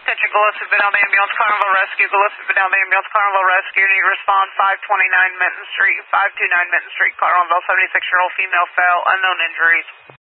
Attention, Gillespie, Vidal Ambulance, Carnival Rescue, Gillespie, Vidal Ambulance, Carnival Rescue, need respond 529 Minton Street, 529 Minton Street, Carnival, 76-year-old female fell, unknown injuries.